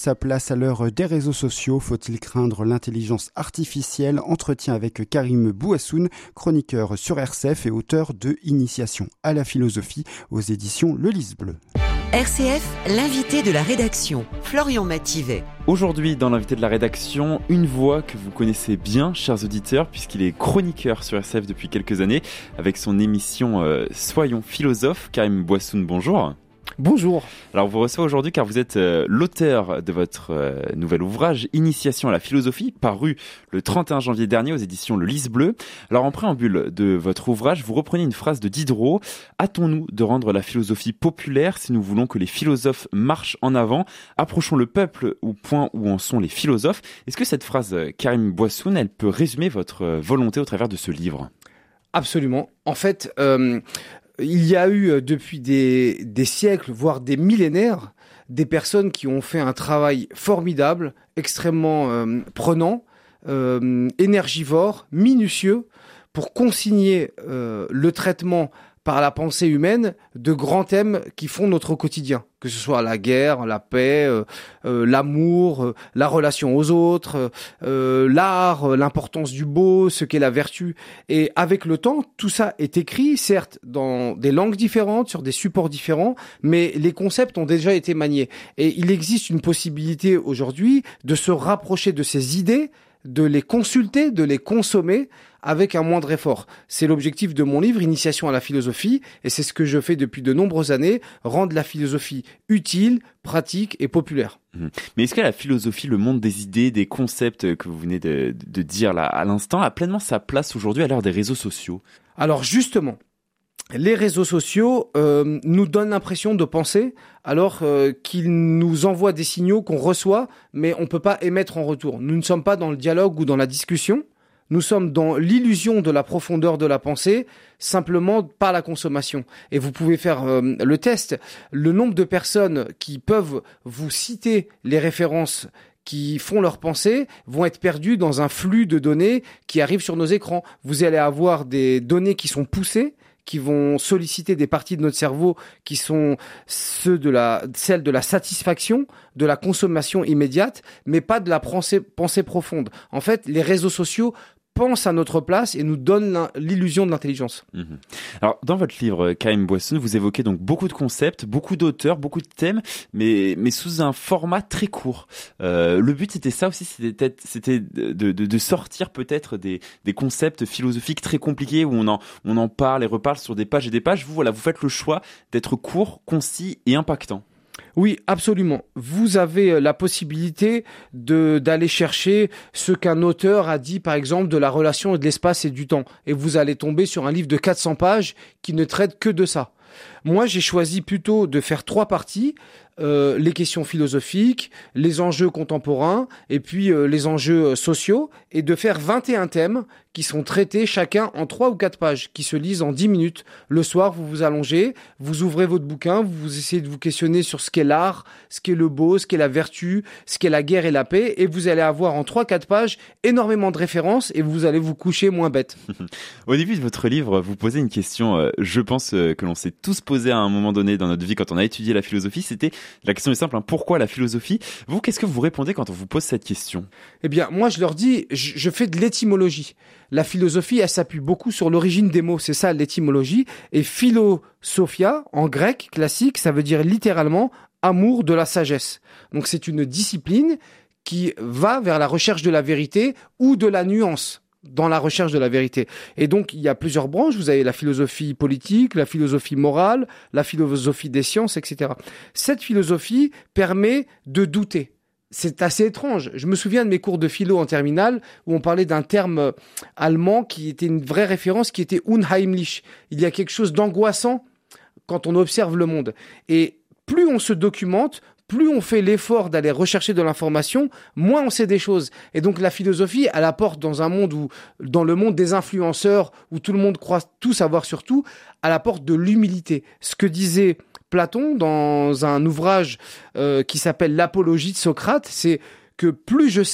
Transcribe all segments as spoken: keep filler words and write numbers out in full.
Sa place à l'heure des réseaux sociaux, faut-il craindre l'intelligence artificielle? Entretien avec Karim Bouassoun, chroniqueur sur R C F et auteur de Initiation à la philosophie aux éditions Le Lys Bleu. R C F, l'invité de la rédaction, Florian Mathivet. Aujourd'hui, dans l'invité de la rédaction, une voix que vous connaissez bien, chers auditeurs, puisqu'il est chroniqueur sur R C F depuis quelques années, avec son émission euh, Soyons philosophes. Karim Bouassoun, bonjour. Bonjour. Alors, on vous reçoit aujourd'hui car vous êtes euh, l'auteur de votre euh, nouvel ouvrage Initiation à la philosophie, paru le trente et un janvier dernier aux éditions Le Lys Bleu. Alors, en préambule de votre ouvrage, vous reprenez une phrase de Diderot. Hâtons-nous de rendre la philosophie populaire si nous voulons que les philosophes marchent en avant. Approchons le peuple au point où en sont les philosophes. Est-ce que cette phrase, Karim Bouassoun, elle peut résumer votre volonté au travers de ce livre ? Absolument. En fait, euh, il y a eu depuis des, des siècles, voire des millénaires, des personnes qui ont fait un travail formidable, extrêmement euh, prenant, euh, énergivore, minutieux, pour consigner euh, le traitement par la pensée humaine de grands thèmes qui font notre quotidien, que ce soit la guerre, la paix, euh, euh, l'amour, euh, la relation aux autres, euh, l'art, euh, l'importance du beau, ce qu'est la vertu. Et avec le temps, tout ça est écrit, certes, dans des langues différentes, sur des supports différents, mais les concepts ont déjà été maniés. Et il existe une possibilité aujourd'hui de se rapprocher de ces idées, de les consulter, de les consommer avec un moindre effort. C'est l'objectif de mon livre, Initiation à la philosophie, et c'est ce que je fais depuis de nombreuses années, rendre la philosophie utile, pratique et populaire. Mmh. Mais est-ce que la philosophie, le monde des idées, des concepts que vous venez de, de dire là à l'instant, a pleinement sa place aujourd'hui à l'heure des réseaux sociaux ? Alors justement, les réseaux sociaux euh, nous donnent l'impression de penser alors euh, qu'ils nous envoient des signaux qu'on reçoit, mais on ne peut pas émettre en retour. Nous ne sommes pas dans le dialogue ou dans la discussion. Nous sommes dans l'illusion de la profondeur de la pensée, simplement par la consommation. Et vous pouvez faire euh, le test. Le nombre de personnes qui peuvent vous citer les références qui font leur pensée vont être perdues dans un flux de données qui arrive sur nos écrans. Vous allez avoir des données qui sont poussées, qui vont solliciter des parties de notre cerveau qui sont ceux de la, celles de la satisfaction, de la consommation immédiate, mais pas de la pensée, pensée profonde. En fait, les réseaux sociaux pensent à notre place et nous donnent l'illusion de l'intelligence. Mmh. Alors, dans votre livre, Karim Bouassoun, vous évoquez donc beaucoup de concepts, beaucoup d'auteurs, beaucoup de thèmes, mais, mais sous un format très court. Euh, le but, c'était ça aussi, c'était, c'était de, de, de sortir peut-être des, des concepts philosophiques très compliqués où on en, on en parle et reparle sur des pages et des pages. Vous, voilà, vous faites le choix d'être court, concis et impactant. Oui, absolument. Vous avez la possibilité de d'aller chercher ce qu'un auteur a dit, par exemple, de la relation de l'espace et du temps. Et vous allez tomber sur un livre de quatre cents pages qui ne traite que de ça. Moi, j'ai choisi plutôt de faire trois parties. Euh, les questions philosophiques, les enjeux contemporains et puis euh, les enjeux sociaux, et de faire vingt et un thèmes qui sont traités chacun en trois ou quatre pages, qui se lisent en dix minutes. Le soir, vous vous allongez, vous ouvrez votre bouquin, vous essayez de vous questionner sur ce qu'est l'art, ce qu'est le beau, ce qu'est la vertu, ce qu'est la guerre et la paix, et vous allez avoir en trois quatre pages énormément de références et vous allez vous coucher moins bête. Au début de votre livre, vous posez une question, euh, je pense euh, que l'on s'est tous posé à un moment donné dans notre vie quand on a étudié la philosophie, c'était la question est simple, hein, pourquoi la philosophie ? Vous, qu'est-ce que vous répondez quand on vous pose cette question ? Eh bien, moi, je leur dis, je, je fais de l'étymologie. La philosophie, elle s'appuie beaucoup sur l'origine des mots, c'est ça l'étymologie. Et philosophia, en grec classique, ça veut dire littéralement amour de la sagesse. Donc c'est une discipline qui va vers la recherche de la vérité ou de la nuance dans la recherche de la vérité. Et donc, il y a plusieurs branches. Vous avez la philosophie politique, la philosophie morale, la philosophie des sciences, et cetera. Cette philosophie permet de douter. C'est assez étrange. Je me souviens de mes cours de philo en terminale où on parlait d'un terme allemand qui était une vraie référence, qui était unheimlich. Il y a quelque chose d'angoissant quand on observe le monde. Et plus on se documente, plus on fait l'effort d'aller rechercher de l'information, moins on sait des choses. Et donc la philosophie, elle apporte dans un monde où, dans le monde des influenceurs, où tout le monde croit tout savoir sur tout, elle apporte de l'humilité. Ce que disait Platon dans un ouvrage euh, qui s'appelle l'Apologie de Socrate, c'est que plus je sais,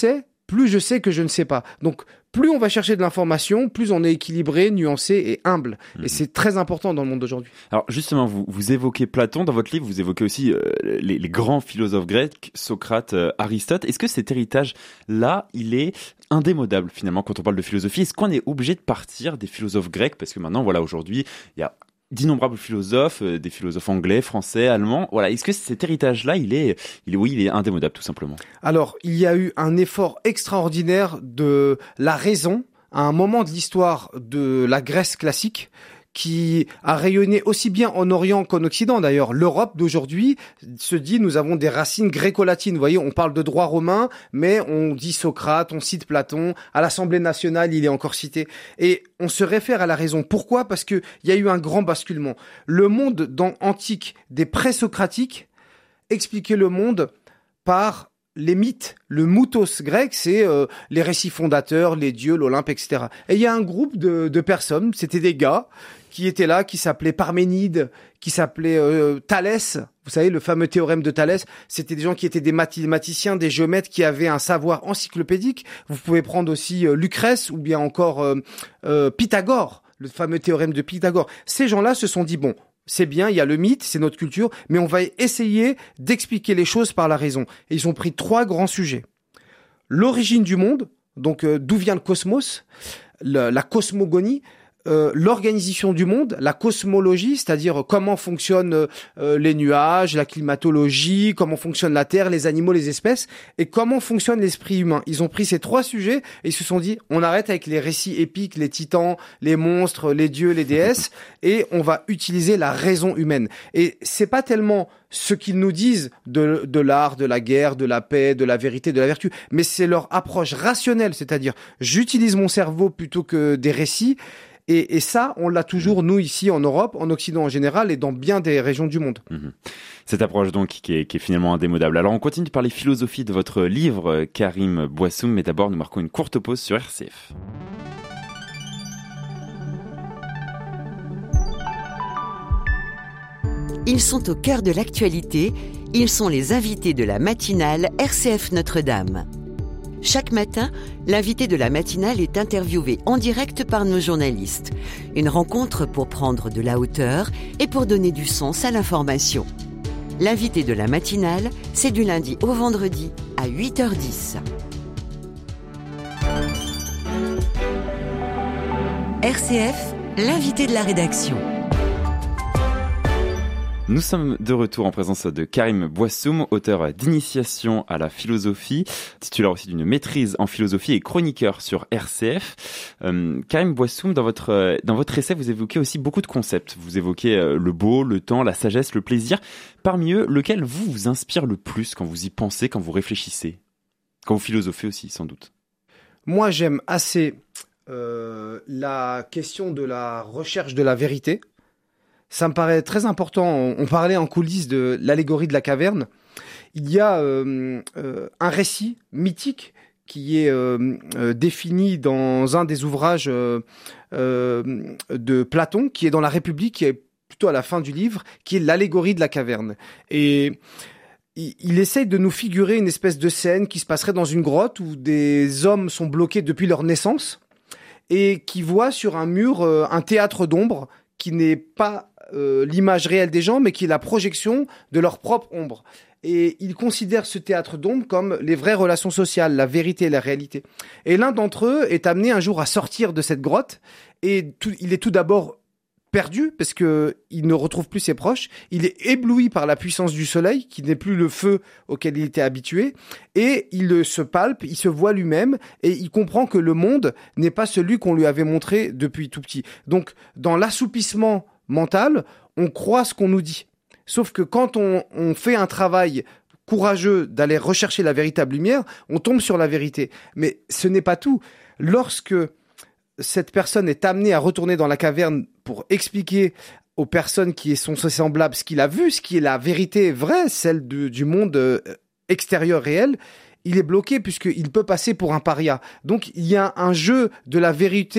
plus je sais que je ne sais pas. Donc, plus on va chercher de l'information, plus on est équilibré, nuancé et humble. Mmh. Et c'est très important dans le monde d'aujourd'hui. Alors justement, vous, vous évoquez Platon dans votre livre, vous évoquez aussi euh, les, les grands philosophes grecs, Socrate, euh, Aristote. Est-ce que cet héritage-là, il est indémodable finalement quand on parle de philosophie? Est-ce qu'on est obligé de partir des philosophes grecs? Parce que maintenant, voilà, aujourd'hui, il y a d'innombrables philosophes, euh, des philosophes anglais, français, allemands. Voilà, est-ce que cet héritage-là, il est, il est, oui, il est indémodable tout simplement? Alors, il y a eu un effort extraordinaire de la raison à un moment de l'histoire de la Grèce classique, qui a rayonné aussi bien en Orient qu'en Occident. D'ailleurs, l'Europe d'aujourd'hui se dit, nous avons des racines gréco-latines. Vous voyez, on parle de droit romain, mais on dit Socrate, on cite Platon. À l'Assemblée nationale, il est encore cité. Et on se réfère à la raison. Pourquoi? Parce que il y a eu un grand basculement. Le monde dans, antique des pré-socratiques expliquait le monde par les mythes. Le mythos grec, c'est euh, les récits fondateurs, les dieux, l'Olympe, et cetera. Et il y a un groupe de, de personnes, c'était des gars qui étaient là, qui s'appelaient Parménide, qui s'appelaient euh, Thalès. Vous savez, le fameux théorème de Thalès, c'était des gens qui étaient des mathématiciens, des géomètres qui avaient un savoir encyclopédique. Vous pouvez prendre aussi euh, Lucrèce ou bien encore euh, euh, Pythagore, le fameux théorème de Pythagore. Ces gens-là se sont dit, bon, c'est bien, il y a le mythe, c'est notre culture, mais on va essayer d'expliquer les choses par la raison. Et ils ont pris trois grands sujets. L'origine du monde, donc euh, d'où vient le cosmos, le, la cosmogonie, euh, l'organisation du monde, la cosmologie, c'est-à-dire comment fonctionnent euh, les nuages, la climatologie, comment fonctionne la Terre, les animaux, les espèces, et comment fonctionne l'esprit humain. Ils ont pris ces trois sujets et ils se sont dit, on arrête avec les récits épiques, les titans, les monstres, les dieux, les déesses, et on va utiliser la raison humaine. Et c'est pas tellement ce qu'ils nous disent de, de l'art, de la guerre, de la paix, de la vérité, de la vertu, mais c'est leur approche rationnelle, c'est-à-dire j'utilise mon cerveau plutôt que des récits. Et, et ça, on l'a toujours, nous, ici, en Europe, en Occident en général, et dans bien des régions du monde. Mmh. Cette approche, donc, qui est, qui est finalement indémodable. Alors, on continue de parler philosophie de votre livre, Karim Bouassoum, mais d'abord, nous marquons une courte pause sur R C F. Ils sont au cœur de l'actualité. Ils sont les invités de la matinale R C F Notre-Dame. Chaque matin, l'invité de la matinale est interviewé en direct par nos journalistes. Une rencontre pour prendre de la hauteur et pour donner du sens à l'information. L'invité de la matinale, c'est du lundi au vendredi à huit heures dix. R C F, l'invité de la rédaction. Nous sommes de retour en présence de Karim Bouassoum, auteur d'initiation à la philosophie, titulaire aussi d'une maîtrise en philosophie et chroniqueur sur R C F. Euh, Karim Bouassoum, dans votre, dans votre essai, vous évoquez aussi beaucoup de concepts. Vous évoquez euh, le beau, le temps, la sagesse, le plaisir. Parmi eux, lequel vous vous inspire le plus quand vous y pensez, quand vous réfléchissez? Quand vous philosophez aussi, sans doute. Moi, j'aime assez euh, la question de la recherche de la vérité. Ça me paraît très important. On parlait en coulisses de l'allégorie de la caverne. Il y a euh, euh, un récit mythique qui est euh, euh, défini dans un des ouvrages euh, euh, de Platon, qui est dans la République, qui est plutôt à la fin du livre, qui est l'allégorie de la caverne. Et il, il essaye de nous figurer une espèce de scène qui se passerait dans une grotte où des hommes sont bloqués depuis leur naissance et qui voient sur un mur euh, un théâtre d'ombre qui n'est pas Euh, l'image réelle des gens, mais qui est la projection de leur propre ombre. Et ils considèrent ce théâtre d'ombre comme les vraies relations sociales, la vérité et la réalité. Et l'un d'entre eux est amené un jour à sortir de cette grotte, et tout, il est tout d'abord perdu, parce que il ne retrouve plus ses proches. Il est ébloui par la puissance du soleil, qui n'est plus le feu auquel il était habitué, et il se palpe, il se voit lui-même, et il comprend que le monde n'est pas celui qu'on lui avait montré depuis tout petit. Donc, dans l'assoupissement mental, on croit ce qu'on nous dit. Sauf que quand on, on fait un travail courageux d'aller rechercher la véritable lumière, on tombe sur la vérité. Mais ce n'est pas tout. Lorsque cette personne est amenée à retourner dans la caverne pour expliquer aux personnes qui sont ses semblables ce qu'il a vu, ce qui est la vérité vraie, celle de, du monde extérieur réel, il est bloqué puisqu'il peut passer pour un paria. Donc il y a un jeu de la vérité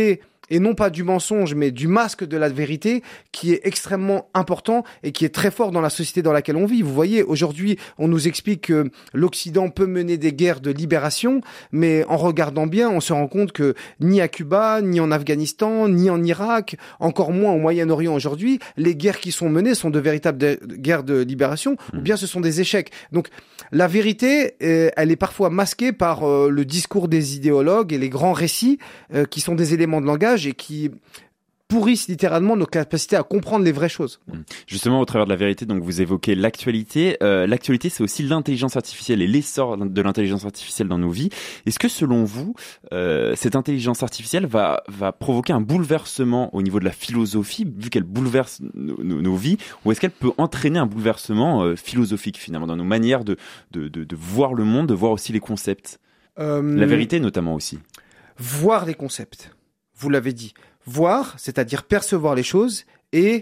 et non pas du mensonge, mais du masque de la vérité, qui est extrêmement important et qui est très fort dans la société dans laquelle on vit. Vous voyez, aujourd'hui, on nous explique que l'Occident peut mener des guerres de libération, mais en regardant bien, on se rend compte que ni à Cuba, ni en Afghanistan, ni en Irak, encore moins au Moyen-Orient aujourd'hui, les guerres qui sont menées sont de véritables de- guerres de libération, mmh. ou bien ce sont des échecs. Donc, la vérité, euh, elle est parfois masquée par euh, le discours des idéologues et les grands récits euh, qui sont des éléments de langage et qui pourrissent littéralement nos capacités à comprendre les vraies choses. Justement, au travers de la vérité, donc vous évoquez l'actualité. Euh, l'actualité, c'est aussi l'intelligence artificielle et l'essor de l'intelligence artificielle dans nos vies. Est-ce que, selon vous, euh, cette intelligence artificielle va va provoquer un bouleversement au niveau de la philosophie, vu qu'elle bouleverse nos, nos, nos vies, ou est-ce qu'elle peut entraîner un bouleversement euh, philosophique finalement dans nos manières de de, de de voir le monde, de voir aussi les concepts, euh, la vérité notamment aussi. Voir les concepts. Vous l'avez dit. Voir, c'est-à-dire percevoir les choses, et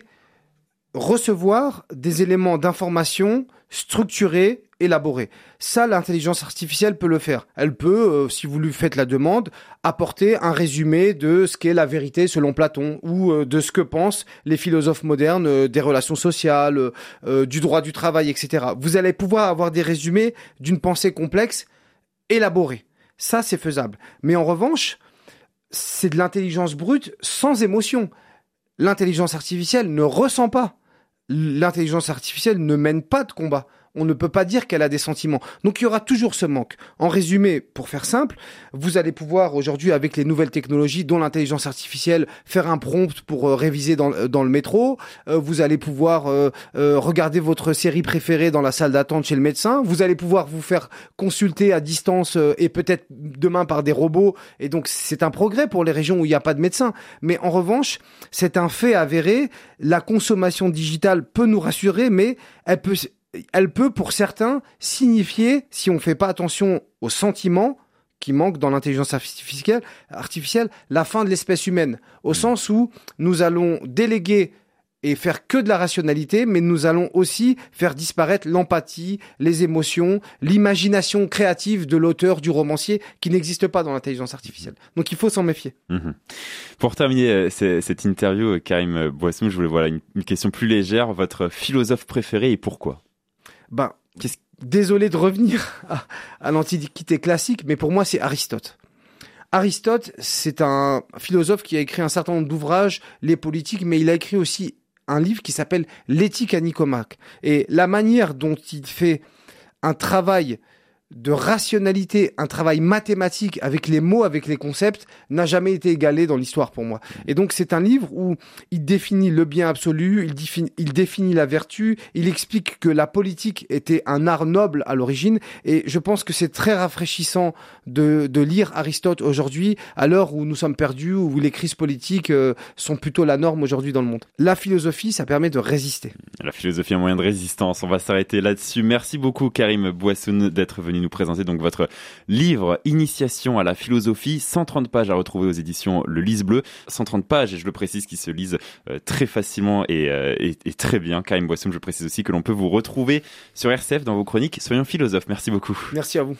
recevoir des éléments d'information structurés, élaborés. Ça, l'intelligence artificielle peut le faire. Elle peut, euh, si vous lui faites la demande, apporter un résumé de ce qu'est la vérité selon Platon, ou euh, de ce que pensent les philosophes modernes euh, des relations sociales, euh, du droit du travail, et cetera. Vous allez pouvoir avoir des résumés d'une pensée complexe, élaborée. Ça, c'est faisable. Mais en revanche, c'est de l'intelligence brute sans émotion. L'intelligence artificielle ne ressent pas. L'intelligence artificielle ne mène pas de combat. On ne peut pas dire qu'elle a des sentiments. Donc il y aura toujours ce manque. En résumé, pour faire simple, vous allez pouvoir aujourd'hui, avec les nouvelles technologies, dont l'intelligence artificielle, faire un prompt pour euh, réviser dans, dans le métro. Euh, vous allez pouvoir euh, euh, regarder votre série préférée dans la salle d'attente chez le médecin. Vous allez pouvoir vous faire consulter à distance euh, et peut-être demain par des robots. Et donc c'est un progrès pour les régions où il n'y a pas de médecin. Mais en revanche, c'est un fait avéré. La consommation digitale peut nous rassurer, mais elle peut... elle peut, pour certains, signifier, si on ne fait pas attention aux sentiments qui manquent dans l'intelligence artificielle, artificielle, la fin de l'espèce humaine. Au sens où nous allons déléguer et faire que de la rationalité, mais nous allons aussi faire disparaître l'empathie, les émotions, l'imagination créative de l'auteur, du romancier, qui n'existe pas dans l'intelligence artificielle. Donc il faut s'en méfier. Mmh. Pour terminer euh, c- cette interview, Karim Bouassoun, je voulais voilà une, une question plus légère. Votre philosophe préféré et pourquoi ? Ben, désolé de revenir à, à l'Antiquité classique, mais pour moi, c'est Aristote. Aristote, c'est un philosophe qui a écrit un certain nombre d'ouvrages, les politiques, mais il a écrit aussi un livre qui s'appelle L'éthique à Nicomaque. Et la manière dont il fait un travail de rationalité, un travail mathématique avec les mots, avec les concepts, n'a jamais été égalé dans l'histoire pour moi. Et donc c'est un livre où il définit le bien absolu, il définit, il définit la vertu, il explique que la politique était un art noble à l'origine, et je pense que c'est très rafraîchissant de, de lire Aristote aujourd'hui, à l'heure où nous sommes perdus, où les crises politiques euh, sont plutôt la norme aujourd'hui dans le monde. La philosophie, ça permet de résister. La philosophie est un moyen de résistance, on va s'arrêter là-dessus. Merci beaucoup Karim Bouassoun d'être venu nous présenter donc votre livre Initiation à la philosophie, cent trente pages à retrouver aux éditions Le Lys Bleu, cent trente pages et je le précise qui se lisent euh, très facilement et, euh, et, et très bien. Karim Bouassoun, je précise aussi que l'on peut vous retrouver sur R C F dans vos chroniques Soyons philosophes. Merci beaucoup. Merci à vous.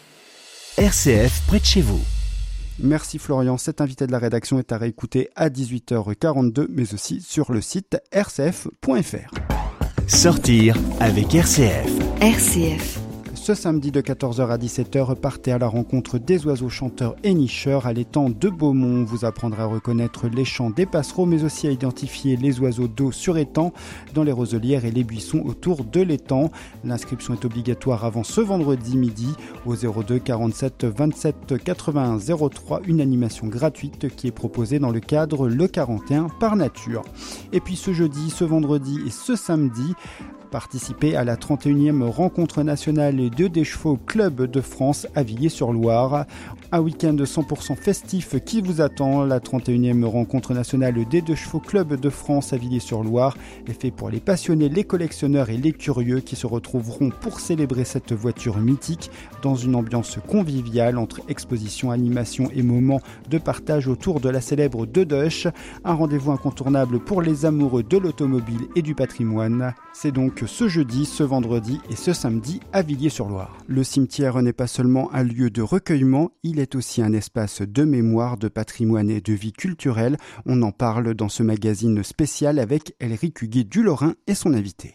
R C F près de chez vous. Merci Florian, cet invité de la rédaction est à réécouter à dix-huit heures quarante-deux mais aussi sur le site r c f point f r. Sortir avec R C F. R C F. Ce samedi de quatorze heures à dix-sept heures, partez à la rencontre des oiseaux chanteurs et nicheurs à l'étang de Beaumont. Vous apprendrez à reconnaître les chants des passereaux, mais aussi à identifier les oiseaux d'eau sur étang, dans les roselières et les buissons autour de l'étang. L'inscription est obligatoire avant ce vendredi midi au zéro deux quarante-sept vingt-sept quatre-vingt-un zéro trois. Une animation gratuite qui est proposée dans le cadre Le quarante et un par nature. Et puis ce jeudi, ce vendredi et ce samedi, participez à la trente et unième rencontre nationale de des chevaux Club de France à Villiers-sur-Loire. Un week-end cent pour cent festif qui vous attend. La trente et unième rencontre nationale des deux chevaux Club de France à Villiers-sur-Loire est fait pour les passionnés, les collectionneurs et les curieux qui se retrouveront pour célébrer cette voiture mythique dans une ambiance conviviale entre exposition, animation et moments de partage autour de la célèbre Dedoche. Un rendez-vous incontournable pour les amoureux de l'automobile et du patrimoine. C'est donc donc ce jeudi, ce vendredi et ce samedi à Villiers-sur-Loire. Le cimetière n'est pas seulement un lieu de recueillement, il est aussi un espace de mémoire, de patrimoine et de vie culturelle. On en parle dans ce magazine spécial avec Elric Huguet du Lorrain et son invité.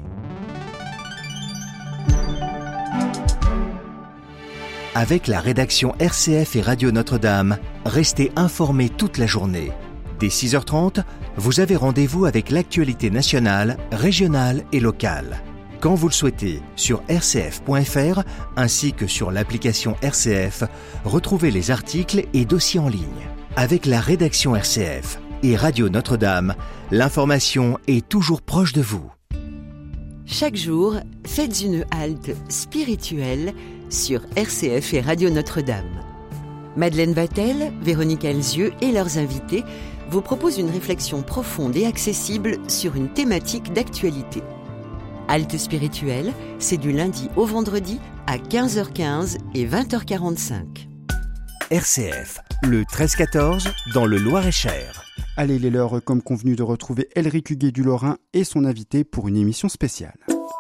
Avec la rédaction R C F et Radio Notre-Dame, restez informés toute la journée. Dès six heures trente, vous avez rendez-vous avec l'actualité nationale, régionale et locale. Quand vous le souhaitez, sur r c f point f r ainsi que sur l'application R C F, retrouvez les articles et dossiers en ligne. Avec la rédaction R C F et Radio Notre-Dame, l'information est toujours proche de vous. Chaque jour, faites une halte spirituelle sur R C F et Radio Notre-Dame. Madeleine Vatel, Véronique Alzieux et leurs invités vous proposent une réflexion profonde et accessible sur une thématique d'actualité. Halte spirituelle, c'est du lundi au vendredi à quinze heures quinze et vingt heures quarante-cinq. R C F, le treize quatorze, dans le Loir-et-Cher. Allez, il est l'heure, comme convenu, de retrouver Elric Huguet du Lorrain et son invité pour une émission spéciale.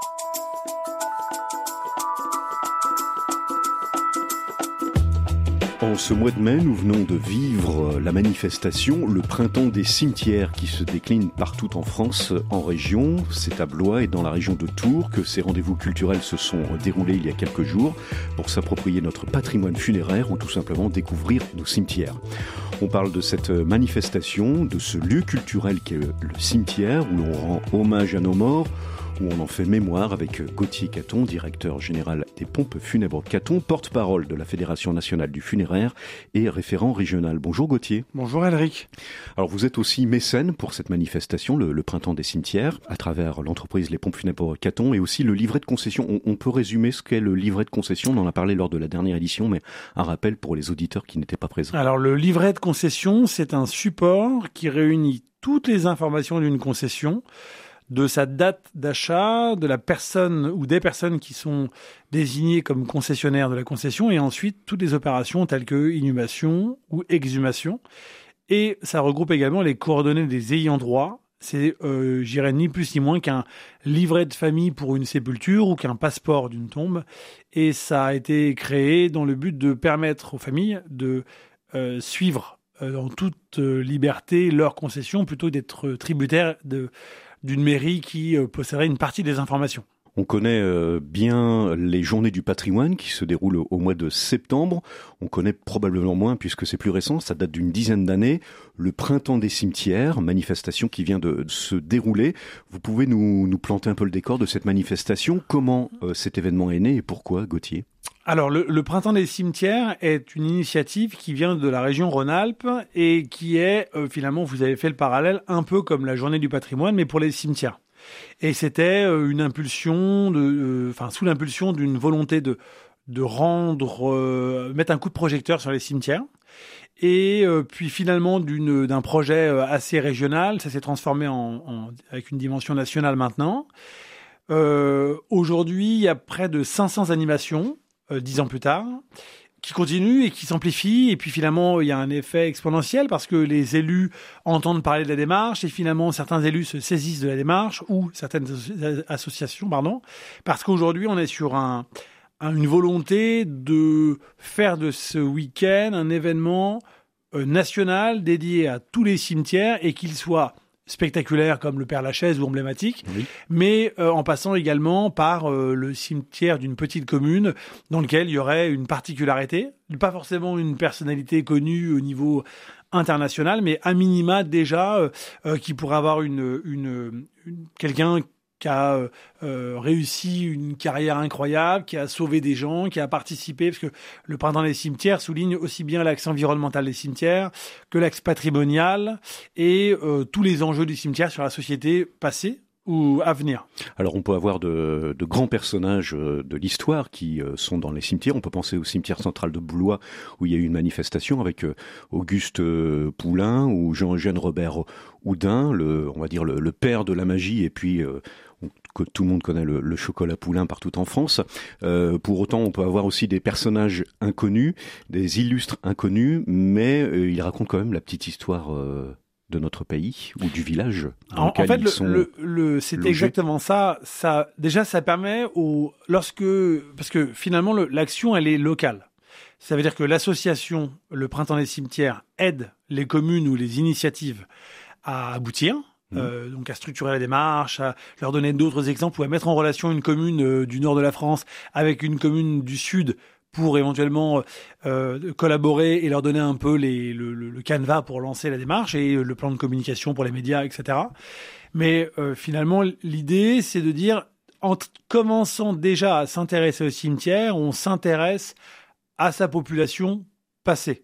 En ce mois de mai, nous venons de vivre la manifestation Le Printemps des cimetières qui se décline partout en France, en région. C'est à Blois et dans la région de Tours que ces rendez-vous culturels se sont déroulés il y a quelques jours pour s'approprier notre patrimoine funéraire ou tout simplement découvrir nos cimetières. On parle de cette manifestation, de ce lieu culturel qu'est le cimetière où l'on rend hommage à nos morts, où on en fait mémoire avec Gauthier Caton, directeur général des pompes funèbres Caton, porte-parole de la Fédération nationale du funéraire et référent régional. Bonjour Gauthier. Bonjour Elric. Alors vous êtes aussi mécène pour cette manifestation, le, le Printemps des cimetières, à travers l'entreprise Les Pompes funèbres Caton et aussi le livret de concession. On, on peut résumer ce qu'est le livret de concession, on en a parlé lors de la dernière édition, mais un rappel pour les auditeurs qui n'étaient pas présents. Alors le livret de concession, c'est un support qui réunit toutes les informations d'une concession, de sa date d'achat, de la personne ou des personnes qui sont désignées comme concessionnaires de la concession et ensuite toutes les opérations telles que inhumation ou exhumation. Et ça regroupe également les coordonnées des ayants droit. C'est, euh, j'irais ni plus ni moins qu'un livret de famille pour une sépulture ou qu'un passeport d'une tombe. Et ça a été créé dans le but de permettre aux familles de euh, suivre euh, en toute euh, liberté leur concession plutôt que d'être tributaires de d'une mairie qui euh, posséderait une partie des informations. On connaît euh, bien les journées du patrimoine qui se déroulent au mois de septembre. On connaît probablement moins, puisque c'est plus récent, ça date d'une dizaine d'années, le Printemps des cimetières, manifestation qui vient de se dérouler. Vous pouvez nous, nous planter un peu le décor de cette manifestation. Comment euh, cet événement est né et pourquoi, Gauthier ? Alors, le, le Printemps des cimetières est une initiative qui vient de la région Rhône-Alpes et qui est, euh, finalement, vous avez fait le parallèle, un peu comme la journée du patrimoine, mais pour les cimetières. Et c'était euh, une impulsion, de, enfin, euh, sous l'impulsion d'une volonté de, de rendre, euh, mettre un coup de projecteur sur les cimetières. Et euh, puis finalement, d'une, d'un projet euh, assez régional, ça s'est transformé en, en, avec une dimension nationale maintenant. Euh, aujourd'hui, il y a près de cinq cents animations. Euh, dix ans plus tard, qui continue et qui s'amplifie. Et puis finalement, il y a un effet exponentiel parce que les élus entendent parler de la démarche et finalement, certains élus se saisissent de la démarche ou certaines associations, pardon, parce qu'aujourd'hui, on est sur un, un, une volonté de faire de ce week-end un événement euh, national dédié à tous les cimetières et qu'il soit spectaculaire comme le Père-Lachaise ou emblématique, oui. mais euh, en passant également par euh, le cimetière d'une petite commune dans lequel il y aurait une particularité, pas forcément une personnalité connue au niveau international, mais à minima déjà euh, euh, qui pourrait avoir une, une, une quelqu'un qui a euh, euh, réussi une carrière incroyable, qui a sauvé des gens, qui a participé, parce que le Printemps des cimetières souligne aussi bien l'axe environnemental des cimetières que l'axe patrimonial et euh, tous les enjeux du cimetière sur la société passée ou à venir. Alors on peut avoir de, de grands personnages de l'histoire qui euh, sont dans les cimetières. On peut penser au cimetière central de Blois où il y a eu une manifestation avec euh, Auguste euh, Poulain ou Jean-Eugène Robert Houdin, le, on va dire le, le père de la magie et puis euh, que tout le monde connaît le, le chocolat Poulain partout en France. Euh, pour autant, on peut avoir aussi des personnages inconnus, des illustres inconnus, mais euh, ils racontent quand même la petite histoire euh, de notre pays ou du village dans En, lequel en fait, ils le, sont le, le, c'était logés. exactement ça. Ça, déjà, ça permet au, lorsque, parce que finalement, le, l'action, elle est locale. Ça veut dire que l'association, le Printemps des cimetières, aide les communes ou les initiatives à aboutir. Mmh. Euh, donc à structurer la démarche, à leur donner d'autres exemples ou à mettre en relation une commune euh, du nord de la France avec une commune du sud pour éventuellement euh, collaborer et leur donner un peu les, le, le, le canevas pour lancer la démarche et le plan de communication pour les médias, et cetera. Mais euh, finalement, l'idée, c'est de dire, en t- commençant déjà à s'intéresser au cimetière, on s'intéresse à sa population passée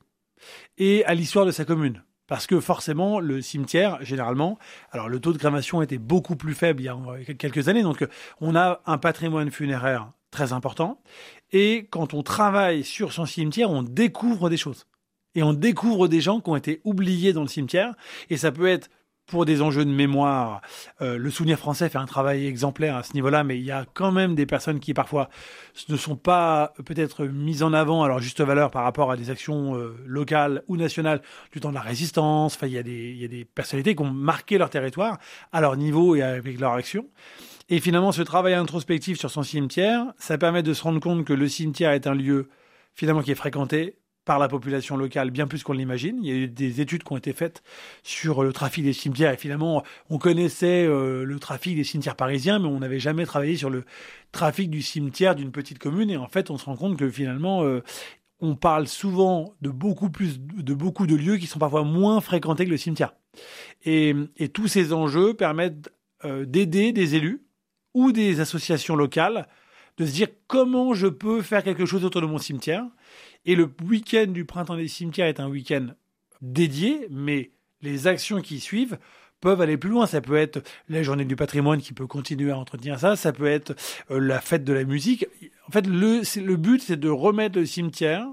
et à l'histoire de sa commune. Parce que forcément, le cimetière, généralement, alors le taux de crémation était beaucoup plus faible il y a quelques années, donc on a un patrimoine funéraire très important. Et quand on travaille sur son cimetière, on découvre des choses. Et on découvre des gens qui ont été oubliés dans le cimetière. Et ça peut être pour des enjeux de mémoire. Euh, le Souvenir français fait un travail exemplaire à ce niveau-là, mais il y a quand même des personnes qui parfois ne sont pas peut-être mises en avant à leur juste valeur par rapport à des actions euh, locales ou nationales du temps de la Résistance. Enfin, il y a des, il y a des personnalités qui ont marqué leur territoire à leur niveau et avec leur action. Et finalement, ce travail introspectif sur son cimetière, ça permet de se rendre compte que le cimetière est un lieu finalement qui est fréquenté par la population locale bien plus qu'on l'imagine. Il y a eu des études qui ont été faites sur le trafic des cimetières et finalement, on connaissait euh, le trafic des cimetières parisiens, mais on n'avait jamais travaillé sur le trafic du cimetière d'une petite commune. Et en fait, on se rend compte que finalement, euh, on parle souvent de beaucoup plus, de beaucoup de lieux qui sont parfois moins fréquentés que le cimetière. Et, et tous ces enjeux permettent euh, d'aider des élus ou des associations locales de se dire comment je peux faire quelque chose autour de mon cimetière. Et le week-end du Printemps des cimetières est un week-end dédié, mais les actions qui suivent peuvent aller plus loin. Ça peut être la journée du patrimoine qui peut continuer à entretenir ça, ça peut être euh, la fête de la musique. En fait, le, c'est, le but, c'est de remettre le cimetière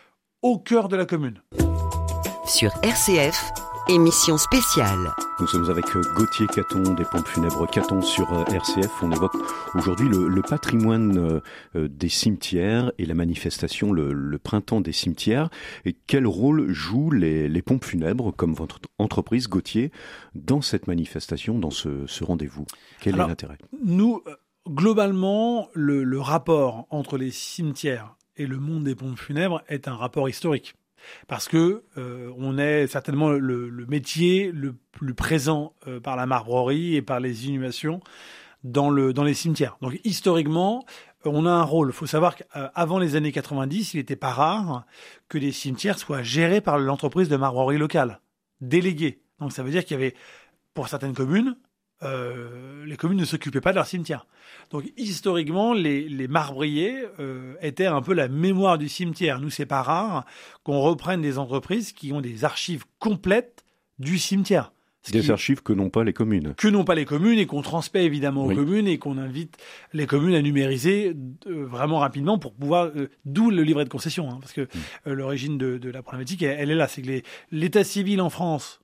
au cœur de la commune. Sur R C F, émission spéciale. Nous sommes avec Gauthier Caton des Pompes Funèbres Caton sur R C F. On évoque aujourd'hui le, le patrimoine euh, des cimetières et la manifestation le, le Printemps des cimetières. Et quel rôle jouent les, les Pompes Funèbres, comme votre entreprise, Gauthier, dans cette manifestation, dans ce, ce rendez-vous? Quel Alors, est l'intérêt? Nous, globalement, le, le rapport entre les cimetières et le monde des pompes funèbres est un rapport historique. Parce que euh, on est certainement le, le métier le plus présent euh, par la marbrerie et par les inhumations dans, le, dans les cimetières. Donc historiquement, on a un rôle. Il faut savoir qu'avant les années quatre-vingt-dix, il n'était pas rare que les cimetières soient gérés par l'entreprise de marbrerie locale, déléguée. Donc ça veut dire qu'il y avait, pour certaines communes, Euh, les communes ne s'occupaient pas de leur cimetière. Donc historiquement, les, les marbriers euh, étaient un peu la mémoire du cimetière. Nous, c'est pas rare qu'on reprenne des entreprises qui ont des archives complètes du cimetière. Des qui, archives que n'ont pas les communes. Que n'ont pas les communes et qu'on transmet évidemment oui. aux communes et qu'on invite les communes à numériser euh, vraiment rapidement pour pouvoir... Euh, d'où le livret de concession, hein, parce que mmh. euh, l'origine de, de la problématique, elle, elle est là. C'est que les, l'état civil en France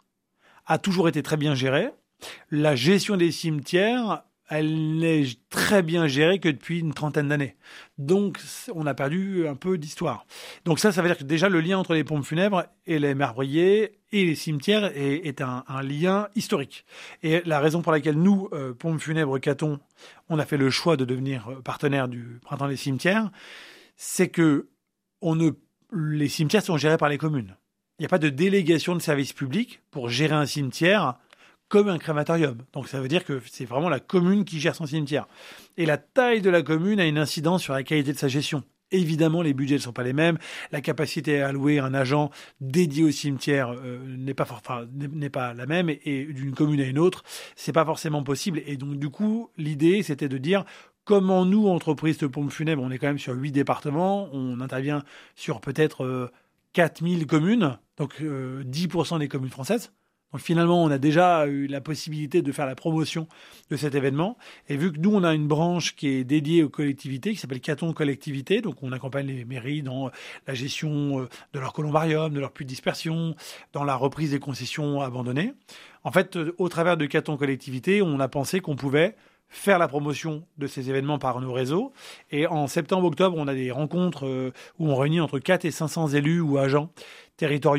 a toujours été très bien géré. La gestion des cimetières, elle n'est très bien gérée que depuis une trentaine d'années. Donc, on a perdu un peu d'histoire. Donc ça, ça veut dire que déjà, le lien entre les pompes funèbres et les marbriers et les cimetières est, est un, un lien historique. Et la raison pour laquelle nous, euh, Pompes Funèbres Caton, on a fait le choix de devenir partenaire du Printemps des cimetières, c'est que on ne, les cimetières sont gérés par les communes. Il n'y a pas de délégation de service public pour gérer un cimetière comme un crématorium. Donc ça veut dire que c'est vraiment la commune qui gère son cimetière. Et la taille de la commune a une incidence sur la qualité de sa gestion. Évidemment, les budgets ne sont pas les mêmes. La capacité à allouer un agent dédié au cimetière euh, n'est pas for- enfin, n'est pas la même. Et, et d'une commune à une autre, c'est pas forcément possible. Et donc, du coup, l'idée, c'était de dire comment nous, entreprise de pompes funèbres, on est quand même sur huit départements, on intervient sur peut-être euh, quatre mille communes, donc euh, dix pour cent des communes françaises. Donc finalement, on a déjà eu la possibilité de faire la promotion de cet événement. Et vu que nous, on a une branche qui est dédiée aux collectivités, qui s'appelle Caton Collectivité, donc on accompagne les mairies dans la gestion de leur columbarium, de leur puits de dispersion, dans la reprise des concessions abandonnées. En fait, au travers de Caton Collectivité, on a pensé qu'on pouvait faire la promotion de ces événements par nos réseaux. Et en septembre-octobre, on a des rencontres où on réunit entre quatre et cinq cents élus ou agents territoriaux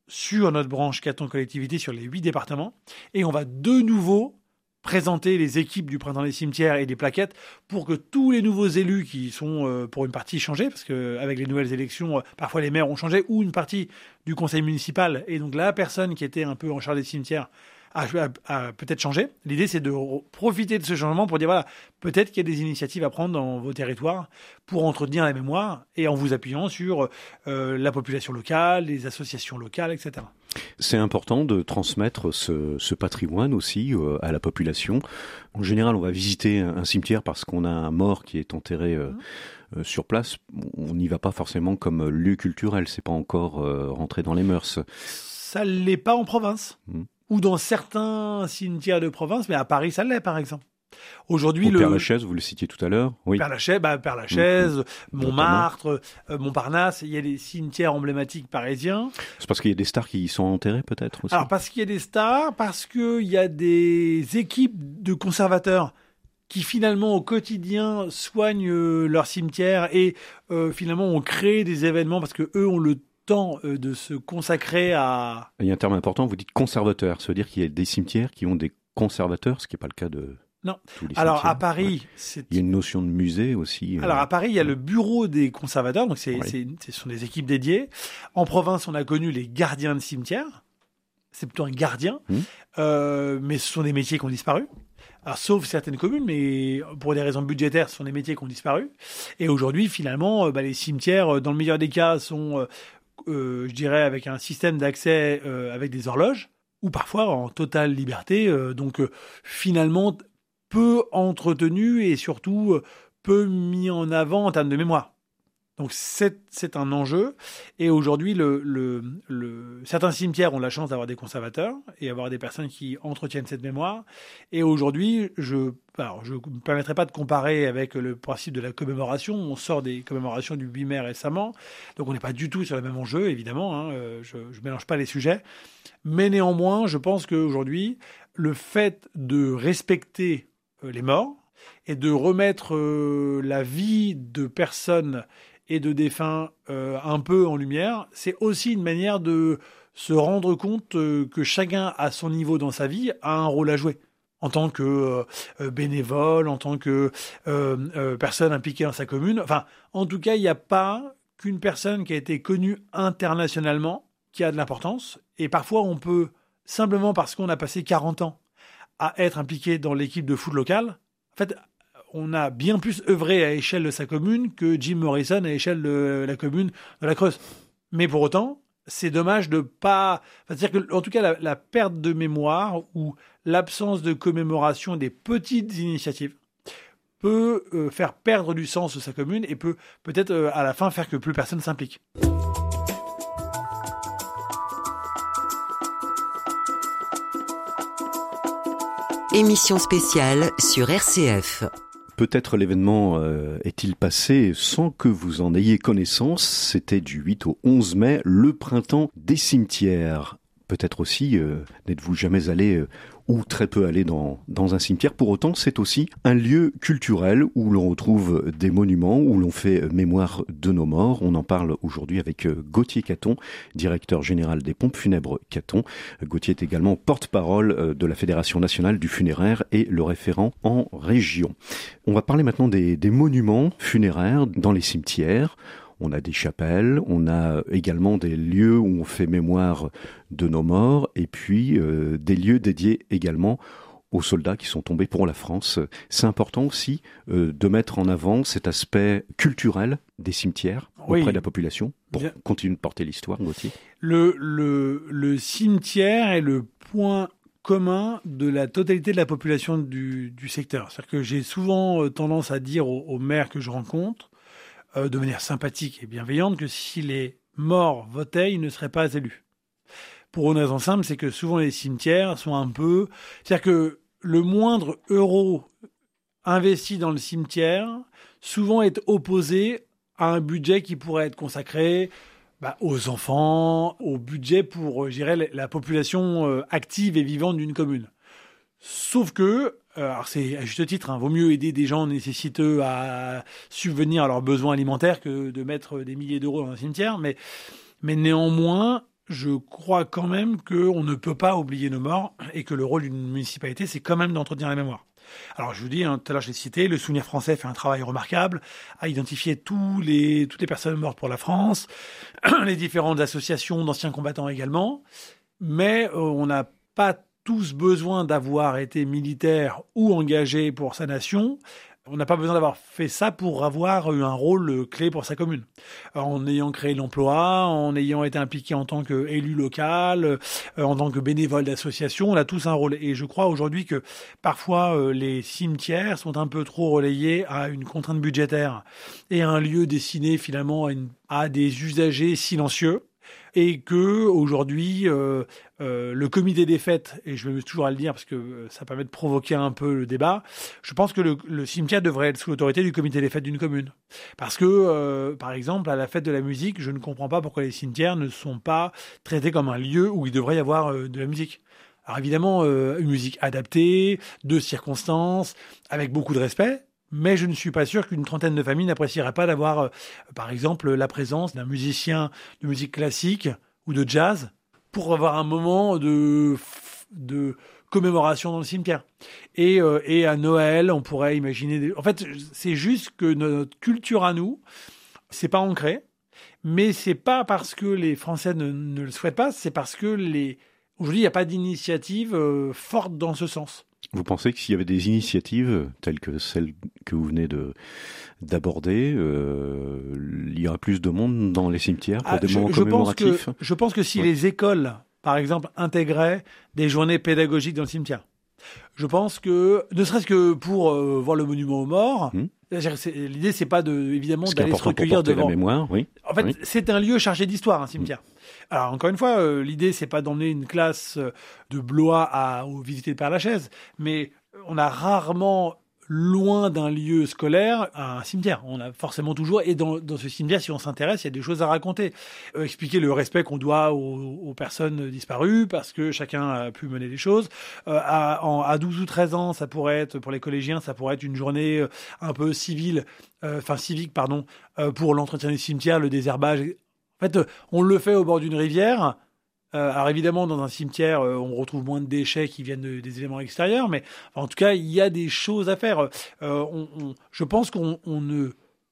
sur notre branche Caton Collectivité sur les huit départements. Et on va de nouveau présenter les équipes du Printemps des cimetières et des plaquettes pour que tous les nouveaux élus qui sont euh, pour une partie changés, parce qu'avec les nouvelles élections, euh, parfois les maires ont changé, ou une partie du conseil municipal, et donc la personne qui était un peu en charge des cimetières a, a, a peut-être changé. L'idée, c'est de profiter de ce changement pour dire, voilà, peut-être qu'il y a des initiatives à prendre dans vos territoires pour entretenir la mémoire, et en vous appuyant sur euh, la population locale, les associations locales, et cetera. C'est important de transmettre ce, ce patrimoine aussi euh, à la population. En général, on va visiter un, un cimetière parce qu'on a un mort qui est enterré euh, euh, sur place. On n'y va pas forcément comme lieu culturel. C'est pas encore euh, rentré dans les mœurs. Ça l'est pas en province, mmh. ou dans certains cimetières de province, mais à Paris, ça l'est, par exemple. Aujourd'hui, le Père Lachaise, vous le citiez tout à l'heure. Oui. Père Lachaise, bah, Père Lachaise, mmh. Montmartre, euh, Montparnasse, il y a des cimetières emblématiques parisiens. C'est parce qu'il y a des stars qui y sont enterrées, peut-être aussi. Alors parce qu'il y a des stars, parce qu'il y a des équipes de conservateurs qui finalement au quotidien soignent euh, leur cimetière et euh, finalement ont créé des événements parce que eux ont le temps euh, de se consacrer à. Il y a un terme important. Vous dites conservateur, ça veut dire qu'il y a des cimetières qui ont des conservateurs, ce qui n'est pas le cas de. Non. Tous les Alors cimetières. à Paris, ouais. c'est... il y a une notion de musée aussi. Alors à Paris, il y a le bureau des conservateurs, donc c'est, ouais. c'est, ce sont des équipes dédiées. En province, on a connu les gardiens de cimetière. C'est plutôt un gardien, mmh. euh, mais ce sont des métiers qui ont disparu. Alors, sauf certaines communes, mais pour des raisons budgétaires, ce sont des métiers qui ont disparu. Et aujourd'hui, finalement, bah, les cimetières, dans le meilleur des cas, sont, euh, euh, je dirais, avec un système d'accès euh, avec des horloges, ou parfois en totale liberté. Euh, donc euh, finalement peu entretenu et surtout euh, peu mis en avant en termes de mémoire. Donc c'est, c'est un enjeu. Et aujourd'hui, le, le, le, certains cimetières ont la chance d'avoir des conservateurs et avoir des personnes qui entretiennent cette mémoire. Et aujourd'hui, je alors je ne me permettrai pas de comparer avec le principe de la commémoration. On sort des commémorations du huit mai récemment. Donc on n'est pas du tout sur le même enjeu, évidemment. Hein. Je ne mélange pas les sujets. Mais néanmoins, je pense qu'aujourd'hui, le fait de respecter les morts et de remettre euh, la vie de personnes et de défunts euh, un peu en lumière, c'est aussi une manière de se rendre compte euh, que chacun à son niveau dans sa vie a un rôle à jouer en tant que euh, bénévole, en tant que euh, euh, personne impliquée dans sa commune. Enfin, en tout cas, il n'y a pas qu'une personne qui a été connue internationalement qui a de l'importance. Et parfois, on peut, simplement parce qu'on a passé quarante ans à être impliqué dans l'équipe de foot locale, en fait, on a bien plus œuvré à l'échelle de sa commune que Jim Morrison à l'échelle de la commune de la Creuse. Mais pour autant, c'est dommage de pas... C'est-à-dire que, en tout cas, la, la perte de mémoire ou l'absence de commémoration des petites initiatives peut euh, faire perdre du sens de sa commune et peut peut-être euh, à la fin faire que plus personne s'implique. Émission spéciale sur R C F. Peut-être l'événement euh, est-il passé sans que vous en ayez connaissance. C'était du huit au onze mai, le printemps des cimetières. Peut-être aussi, euh, n'êtes-vous jamais allé euh, ou très peu allé dans, dans un cimetière. Pour autant, c'est aussi un lieu culturel où l'on retrouve des monuments, où l'on fait mémoire de nos morts. On en parle aujourd'hui avec Gauthier Caton, directeur général des pompes funèbres Caton. Gauthier est également porte-parole de la Fédération nationale du funéraire et le référent en région. On va parler maintenant des, des monuments funéraires dans les cimetières. On a des chapelles, on a également des lieux où on fait mémoire de nos morts et puis euh, des lieux dédiés également aux soldats qui sont tombés pour la France. C'est important aussi euh, de mettre en avant cet aspect culturel des cimetières auprès oui. de la population pour Bien. continuer de porter l'histoire, Gauthier. Le, le, le cimetière est le point commun de la totalité de la population du, du secteur. C'est-à-dire que j'ai souvent tendance à dire aux, aux maires que je rencontre, euh, de manière sympathique et bienveillante, que si les morts votaient, ils ne seraient pas élus. Pour une raison simple, c'est que souvent les cimetières sont un peu... C'est-à-dire que le moindre euro investi dans le cimetière, souvent est opposé à un budget qui pourrait être consacré bah, aux enfants, au budget pour, je dirais, la population euh, active et vivante d'une commune. Sauf que, euh, alors c'est à juste titre, hein, vaut mieux aider des gens nécessiteux à subvenir à leurs besoins alimentaires que de mettre des milliers d'euros dans un cimetière, mais, mais néanmoins, je crois quand même qu'on ne peut pas oublier nos morts et que le rôle d'une municipalité, c'est quand même d'entretenir la mémoire. Alors je vous dis, hein, tout à l'heure je l'ai cité, le Souvenir français fait un travail remarquable à identifier tous les, toutes les personnes mortes pour la France, les différentes associations d'anciens combattants également, mais euh, on n'a pas tous besoin d'avoir été militaire ou engagé pour sa nation. On n'a pas besoin d'avoir fait ça pour avoir eu un rôle clé pour sa commune. En ayant créé l'emploi, en ayant été impliqué en tant qu'élu local, en tant que bénévole d'association, on a tous un rôle. Et je crois aujourd'hui que parfois les cimetières sont un peu trop relayés à une contrainte budgétaire et à un lieu destiné finalement à, une, à des usagers silencieux. Et que aujourd'hui, euh, euh, le comité des fêtes, et je vais toujours à le dire parce que ça permet de provoquer un peu le débat, je pense que le, le cimetière devrait être sous l'autorité du comité des fêtes d'une commune. Parce que, euh, par exemple, à la fête de la musique, je ne comprends pas pourquoi les cimetières ne sont pas traités comme un lieu où il devrait y avoir euh, de la musique. Alors évidemment, euh, une musique adaptée, de circonstances, avec beaucoup de respect. Mais je ne suis pas sûr qu'une trentaine de familles n'apprécieraient pas d'avoir, euh, par exemple, la présence d'un musicien de musique classique ou de jazz pour avoir un moment de, de commémoration dans le cimetière. Et, euh, et à Noël, on pourrait imaginer... Des... En fait, c'est juste que notre culture à nous, c'est pas ancré, mais c'est pas parce que les Français ne, ne le souhaitent pas, c'est parce que les... aujourd'hui, il n'y a pas d'initiative euh, forte dans ce sens. Vous pensez que s'il y avait des initiatives telles que celles que vous venez de d'aborder, euh, il y aurait plus de monde dans les cimetières pour ah, des je, moments je commémoratifs? Pense que, je pense que si oui. les écoles, par exemple, intégraient des journées pédagogiques dans le cimetière, je pense que, ne serait-ce que pour euh, voir le monument aux morts, mmh. c'est, l'idée c'est pas de, évidemment c'est d'aller se recueillir devant. La mémoire, oui. En fait, oui. c'est un lieu chargé d'histoire, un cimetière. Mmh. Alors encore une fois, euh, l'idée c'est pas d'emmener une classe de Blois à au visiter le Père-Lachaise, mais on a rarement loin d'un lieu scolaire un cimetière. On a forcément toujours, et dans, dans ce cimetière, si on s'intéresse, il y a des choses à raconter. Euh, expliquer le respect qu'on doit aux, aux personnes disparues, parce que chacun a pu mener les choses. Euh, à, en, à douze ou treize ans, ça pourrait être, pour les collégiens, ça pourrait être une journée un peu civile, enfin euh, civique, pardon, euh, pour l'entretien des cimetières, le désherbage. En fait, on le fait au bord d'une rivière. Euh, alors évidemment, dans un cimetière, euh, on retrouve moins de déchets qui viennent de, des éléments extérieurs, mais enfin, en tout cas, il y a des choses à faire. Euh, on, on, je pense qu'on on ne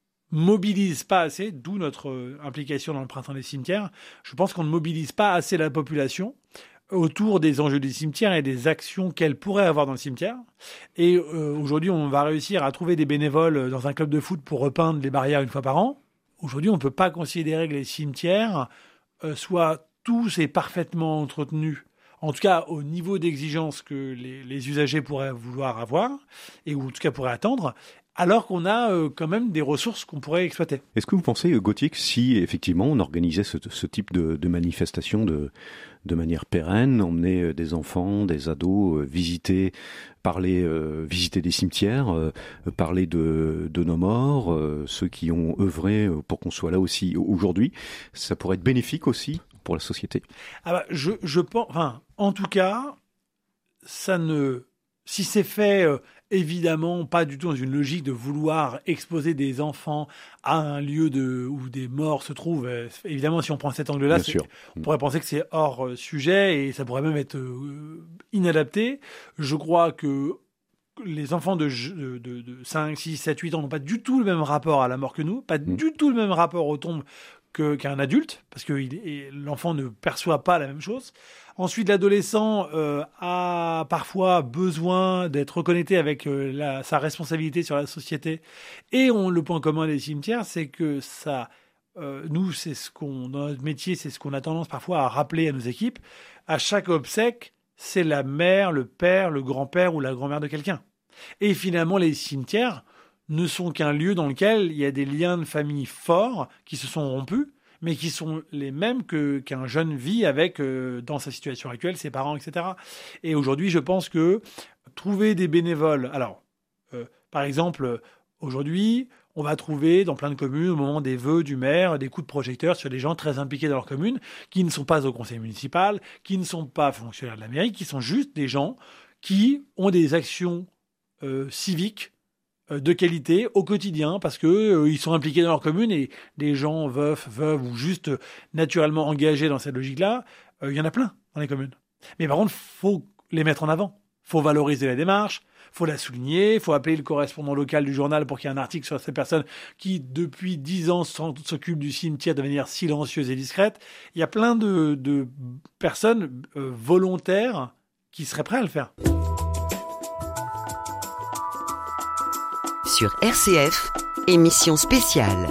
mobilise pas assez, d'où notre euh, implication dans le printemps des cimetières. Je pense qu'on ne mobilise pas assez la population autour des enjeux des cimetières et des actions qu'elle pourrait avoir dans le cimetière. Et euh, aujourd'hui, on va réussir à trouver des bénévoles dans un club de foot pour repeindre les barrières une fois par an. Aujourd'hui, on ne peut pas considérer que les cimetières euh, soient tous et parfaitement entretenus, en tout cas au niveau d'exigence que les, les usagers pourraient vouloir avoir, et ou en tout cas pourraient attendre, alors qu'on a euh, quand même des ressources qu'on pourrait exploiter. Est-ce que vous pensez, Gauthier, que si effectivement on organisait ce, ce type de, de manifestation de, de manière pérenne, emmener des enfants, des ados, euh, visiter, parler, euh, visiter des cimetières, euh, parler de, de nos morts, euh, ceux qui ont œuvré pour qu'on soit là aussi aujourd'hui, ça pourrait être bénéfique aussi pour la société? Ah bah, je, je pense, enfin, en tout cas, ça ne, si c'est fait euh, évidemment pas du tout dans une logique de vouloir exposer des enfants à un lieu de, où des morts se trouvent, euh, évidemment, si on prend cet angle-là, c'est, on pourrait penser que c'est hors euh, sujet et ça pourrait même être euh, inadapté. Je crois que les enfants de, de, de, de cinq, six, sept, huit ans n'ont pas du tout le même rapport à la mort que nous, pas mmh. du tout le même rapport aux tombes Que, qu'un adulte, parce que il, l'enfant ne perçoit pas la même chose. Ensuite, l'adolescent euh, a parfois besoin d'être reconnecté avec euh, la, sa responsabilité sur la société. Et on, le point commun des cimetières, c'est que ça, euh, nous, c'est ce qu'on, dans notre métier, c'est ce qu'on a tendance parfois à rappeler à nos équipes. À chaque obsèque, c'est la mère, le père, le grand-père ou la grand-mère de quelqu'un. Et finalement, les cimetières ne sont qu'un lieu dans lequel il y a des liens de famille forts qui se sont rompus, mais qui sont les mêmes que, qu'un jeune vit avec, euh, dans sa situation actuelle, ses parents, et cetera. Et aujourd'hui, je pense que trouver des bénévoles... Alors, euh, par exemple, aujourd'hui, on va trouver dans plein de communes, au moment des vœux du maire, des coups de projecteur sur des gens très impliqués dans leur commune, qui ne sont pas au conseil municipal, qui ne sont pas fonctionnaires de la mairie, qui sont juste des gens qui ont des actions euh, civiques de qualité au quotidien parce que euh, ils sont impliqués dans leur commune et des gens veufs, veuves ou juste euh, naturellement engagés dans cette logique-là, il euh, y en a plein dans les communes. Mais par contre, faut les mettre en avant. Faut valoriser la démarche, faut la souligner, faut appeler le correspondant local du journal pour qu'il y ait un article sur ces personnes qui, depuis dix ans, s'occupent du cimetière de manière silencieuse et discrète. Il y a plein de, de personnes euh, volontaires qui seraient prêtes à le faire. Sur R C F, émission spéciale.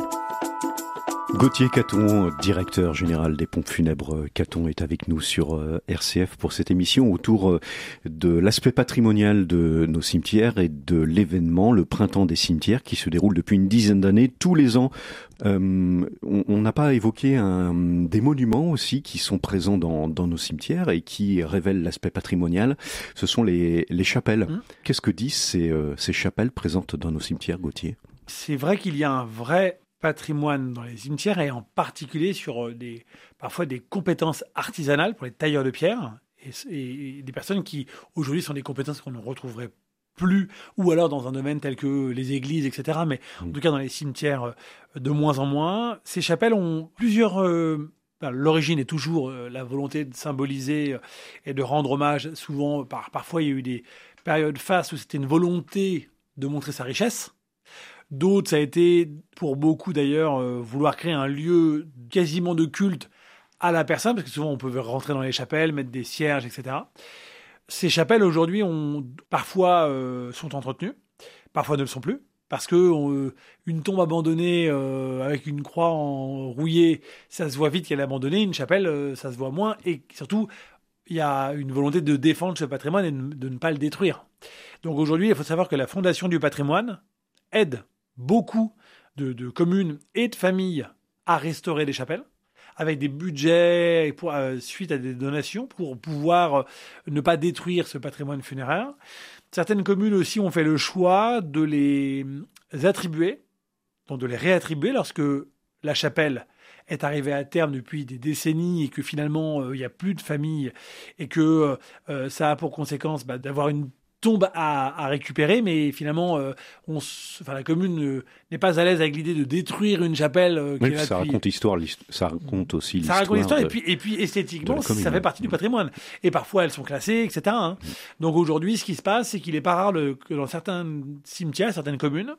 Gauthier Caton, directeur général des pompes funèbres Caton, est avec nous sur R C F pour cette émission autour de l'aspect patrimonial de nos cimetières et de l'événement, le Printemps des cimetières, qui se déroule depuis une dizaine d'années, tous les ans. Euh, on n'a pas évoqué un, des monuments aussi qui sont présents dans, dans nos cimetières et qui révèlent l'aspect patrimonial. Ce sont les, les chapelles. Mmh. Qu'est-ce que disent ces, euh, ces chapelles présentes dans nos cimetières, Gauthier ? C'est vrai qu'il y a un vrai patrimoine dans les cimetières et en particulier sur des, parfois des compétences artisanales pour les tailleurs de pierre et, et des personnes qui aujourd'hui sont des compétences qu'on ne retrouverait plus ou alors dans un domaine tel que les églises, et cetera. Mais en tout cas dans les cimetières de moins en moins. Ces chapelles ont plusieurs... Euh, ben, l'origine est toujours euh, la volonté de symboliser et de rendre hommage. Souvent, par, parfois il y a eu des périodes fastes où c'était une volonté de montrer sa richesse. D'autres, ça a été, pour beaucoup d'ailleurs, euh, vouloir créer un lieu quasiment de culte à la personne, parce que souvent on peut rentrer dans les chapelles, mettre des cierges, et cetera. Ces chapelles, aujourd'hui, ont, parfois euh, sont entretenues, parfois ne le sont plus, parce que euh, une tombe abandonnée euh, avec une croix en rouillée, ça se voit vite qu'elle est abandonnée, une chapelle, euh, ça se voit moins, et surtout, il y a une volonté de défendre ce patrimoine et de, de ne pas le détruire. Donc aujourd'hui, il faut savoir que la Fondation du patrimoine aide beaucoup de, de communes et de familles à restaurer des chapelles, avec des budgets pour, euh, suite à des donations pour pouvoir euh, ne pas détruire ce patrimoine funéraire. Certaines communes aussi ont fait le choix de les attribuer, donc de les réattribuer lorsque la chapelle est arrivée à terme depuis des décennies et que finalement euh, il n'y a plus de famille et que euh, ça a pour conséquence bah, d'avoir une tombe à, à récupérer, mais finalement, euh, on, enfin, la commune euh, n'est pas à l'aise avec l'idée de détruire une chapelle. Euh, qui oui, est là ça depuis... raconte l'histoire, ça raconte aussi l'histoire. Ça raconte l'histoire, de... et puis, et puis esthétiquement, ça fait partie du patrimoine. Et parfois, elles sont classées, et cetera. Hein. Donc aujourd'hui, ce qui se passe, c'est qu'il n'est pas rare le, que dans certains cimetières, certaines communes,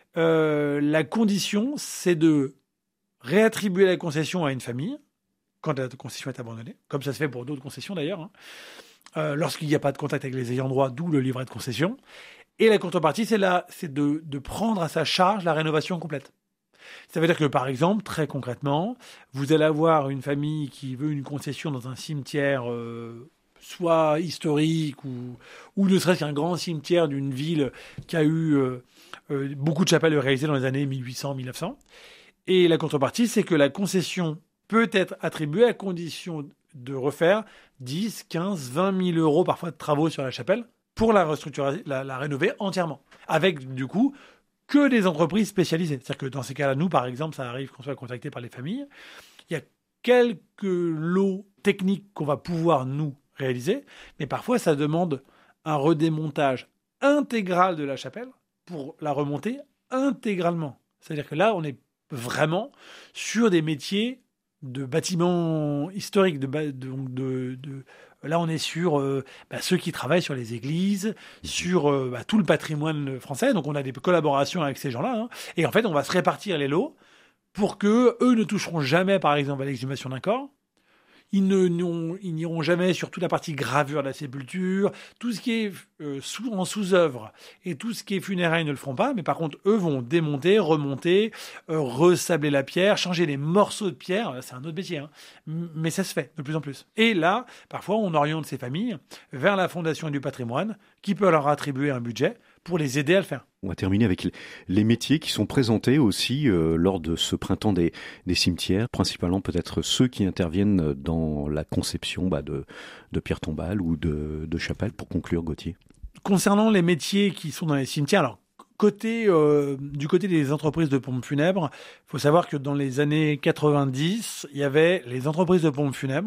euh, la condition, c'est de réattribuer la concession à une famille quand la concession est abandonnée, comme ça se fait pour d'autres concessions d'ailleurs. Hein. Euh, lorsqu'il n'y a pas de contact avec les ayants droit, d'où le livret de concession. Et la contrepartie, c'est, la, c'est de, de prendre à sa charge la rénovation complète. Ça veut dire que, par exemple, très concrètement, vous allez avoir une famille qui veut une concession dans un cimetière, euh, soit historique ou, ou ne serait-ce qu'un grand cimetière d'une ville qui a eu euh, euh, beaucoup de chapelles réalisées dans les années mille huit cents mille neuf cents. Et la contrepartie, c'est que la concession peut être attribuée à condition de refaire dix, quinze, vingt mille euros parfois de travaux sur la chapelle pour la restructurer, la, la rénover entièrement. Avec, du coup, que des entreprises spécialisées. C'est-à-dire que dans ces cas-là, nous, par exemple, ça arrive qu'on soit contacté par les familles. Il y a quelques lots techniques qu'on va pouvoir, nous, réaliser, mais parfois, ça demande un redémontage intégral de la chapelle pour la remonter intégralement. C'est-à-dire que là, on est vraiment sur des métiers de bâtiments historiques, de, de, de, de là on est sur euh, bah, ceux qui travaillent sur les églises, sur euh, bah, tout le patrimoine français, donc on a des collaborations avec ces gens-là, hein. Et en fait on va se répartir les lots pour que eux ne toucheront jamais par exemple à l'exhumation d'un corps, ils, ne, n'ont, ils n'iront jamais sur toute la partie gravure de la sépulture, tout ce qui est euh, sous, en sous-œuvre et tout ce qui est funérailles ne le feront pas, mais par contre, eux vont démonter, remonter, euh, ressabler la pierre, changer les morceaux de pierre, c'est un autre métier, hein. Mais ça se fait de plus en plus. Et là, parfois, on oriente ces familles vers la Fondation du patrimoine qui peut leur attribuer un budget pour les aider à le faire. On va terminer avec les métiers qui sont présentés aussi euh, lors de ce printemps des, des cimetières, principalement peut-être ceux qui interviennent dans la conception bah, de, de pierres tombales ou de, de chapelles, pour conclure, Gauthier. Concernant les métiers qui sont dans les cimetières, alors côté, euh, du côté des entreprises de pompes funèbres, il faut savoir que dans les années quatre-vingt-dix, il y avait les entreprises de pompes funèbres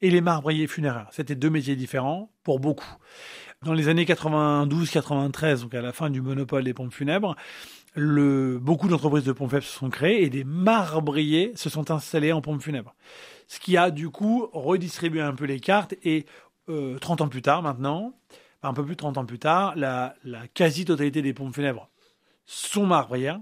et les marbriers funéraires. C'était deux métiers différents pour beaucoup. Dans les années quatre-vingt-douze quatre-vingt-treize, donc à la fin du monopole des pompes funèbres, le, beaucoup d'entreprises de pompes funèbres se sont créées et des marbriers se sont installés en pompes funèbres. Ce qui a du coup redistribué un peu les cartes et euh, trente ans plus tard maintenant, un peu plus de trente ans plus tard, la, la quasi-totalité des pompes funèbres sont marbrières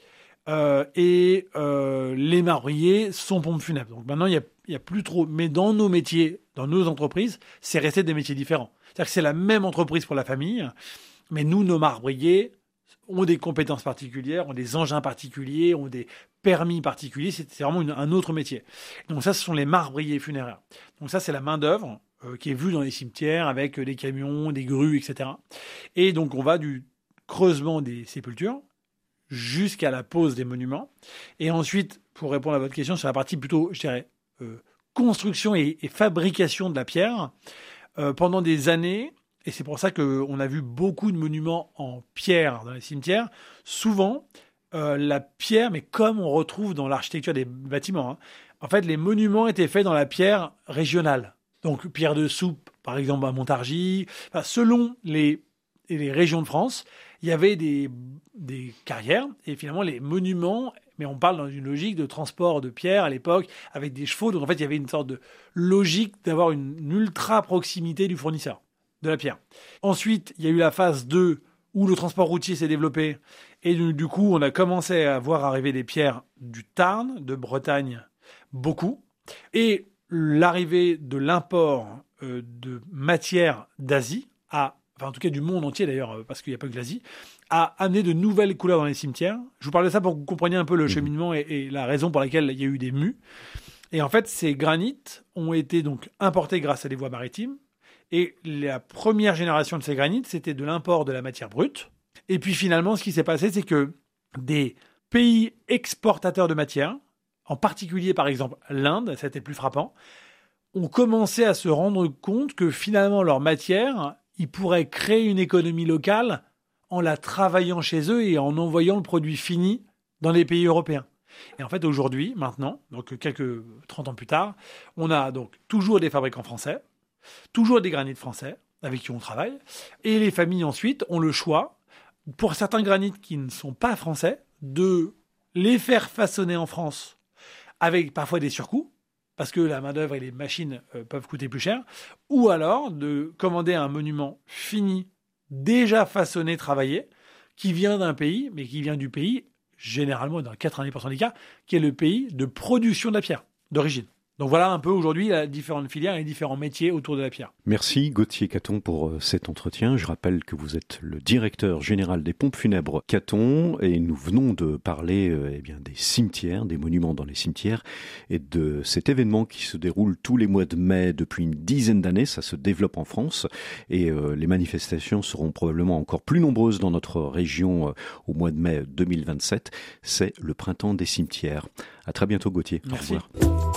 euh, et euh, les marbriers sont pompes funèbres. Donc maintenant, il n'y a, il y a plus trop. Mais dans nos métiers, dans nos entreprises, c'est resté des métiers différents. C'est-à-dire que c'est la même entreprise pour la famille, mais nous, nos marbriers ont des compétences particulières, ont des engins particuliers, ont des permis particuliers. C'est, c'est vraiment une, un autre métier. Donc ça, ce sont les marbriers funéraires. Donc ça, c'est la main-d'œuvre euh, qui est vue dans les cimetières avec des camions, des grues, et cetera. Et donc, on va du creusement des sépultures jusqu'à la pose des monuments. Et ensuite, pour répondre à votre question, sur la partie plutôt, je dirais, euh, construction et, et fabrication de la pierre, euh, pendant des années, et c'est pour ça qu'on a vu beaucoup de monuments en pierre dans les cimetières, souvent, euh, la pierre, mais comme on retrouve dans l'architecture des bâtiments, hein, en fait, les monuments étaient faits dans la pierre régionale. Donc, pierre de soupe, par exemple, à Montargis. Enfin, selon les, les régions de France, il y avait des, des carrières et finalement les monuments, mais on parle dans une logique de transport de pierre à l'époque avec des chevaux. Donc en fait, il y avait une sorte de logique d'avoir une, une ultra proximité du fournisseur de la pierre. Ensuite, il y a eu la phase deux où le transport routier s'est développé et du, du coup, on a commencé à voir arriver des pierres du Tarn, de Bretagne, beaucoup. Et l'arrivée de l'import euh, de matières d'Asie à enfin en tout cas du monde entier d'ailleurs, parce qu'il n'y a pas que l'Asie, a amené de nouvelles couleurs dans les cimetières. Je vous parle de ça pour que vous compreniez un peu le cheminement et, et la raison pour laquelle il y a eu des mues. Et en fait, ces granites ont été donc importés grâce à des voies maritimes. Et la première génération de ces granites, c'était de l'import de la matière brute. Et puis finalement, ce qui s'est passé, c'est que des pays exportateurs de matière, en particulier par exemple l'Inde, c'était le plus frappant, ont commencé à se rendre compte que finalement leur matière, ils pourraient créer une économie locale en la travaillant chez eux et en envoyant le produit fini dans les pays européens. Et en fait, aujourd'hui, maintenant, donc quelques trente ans plus tard, on a donc toujours des fabricants français, toujours des granites français avec qui on travaille, et les familles ensuite ont le choix, pour certains granites qui ne sont pas français, de les faire façonner en France avec parfois des surcoûts, parce que la main-d'œuvre et les machines euh, peuvent coûter plus cher, ou alors de commander un monument fini, déjà façonné, travaillé, qui vient d'un pays, mais qui vient du pays, généralement dans quatre-vingt-dix pour cent des cas, qui est le pays de production de la pierre, d'origine. Donc voilà un peu aujourd'hui les différentes filières et les différents métiers autour de la pierre. Merci Gauthier Caton pour cet entretien. Je rappelle que vous êtes le directeur général des pompes funèbres Caton et nous venons de parler euh, eh bien, des cimetières, des monuments dans les cimetières et de cet événement qui se déroule tous les mois de mai depuis une dizaine d'années. Ça se développe en France et euh, les manifestations seront probablement encore plus nombreuses dans notre région euh, au mois de mai deux mille vingt-sept. C'est le printemps des cimetières. À très bientôt Gauthier. Merci. Au revoir.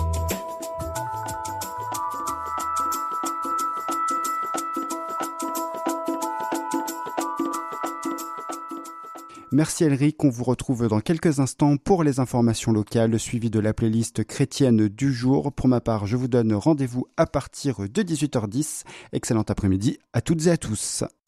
Merci Elric, on vous retrouve dans quelques instants pour les informations locales, suivies de la playlist chrétienne du jour. Pour ma part, je vous donne rendez-vous à partir de dix-huit heures dix. Excellent après-midi à toutes et à tous.